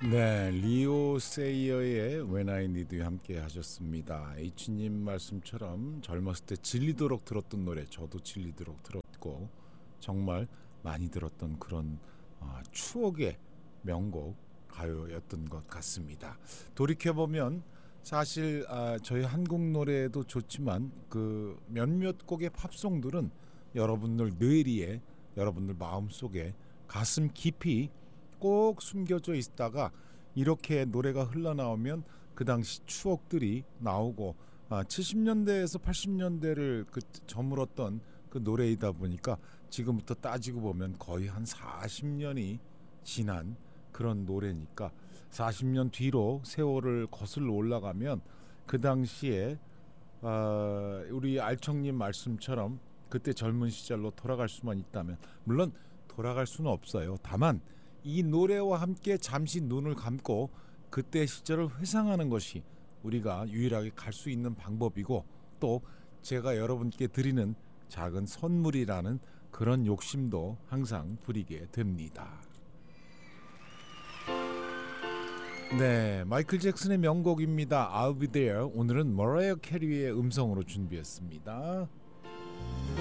네, 리오 세이어의 When I Need You 함께 하셨습니다. H님 말씀처럼 젊었을 때 질리도록 들었던 노래 저도 질리도록 들었고 정말 많이 들었던 그런 추억의 명곡 가요였던 것 같습니다. 돌이켜보면 사실 저희 한국 노래도 좋지만 그 몇몇 곡의 팝송들은 여러분들 뇌리에 여러분들 마음속에 가슴 깊이 꼭 숨겨져 있다가 이렇게 노래가 흘러나오면 그 당시 추억들이 나오고 70년대에서 80년대를 저물었던 그 노래이다 보니까 지금부터 따지고 보면 거의 한 40년이 지난 그런 노래니까 40년 뒤로 세월을 거슬러 올라가면 그 당시에 우리 알청님 말씀처럼 그때 젊은 시절로 돌아갈 수만 있다면 물론 돌아갈 수는 없어요. 다만 이 노래와 함께 잠시 눈을 감고 그때 시절을 회상하는 것이 우리가 유일하게 갈 수 있는 방법이고 또 제가 여러분께 드리는 작은 선물이라는 그런 욕심도 항상 부리게 됩니다. 네, 마이클 잭슨의 명곡입니다. I'll Be There. 오늘은 머라이어 캐리의 음성으로 준비했습니다.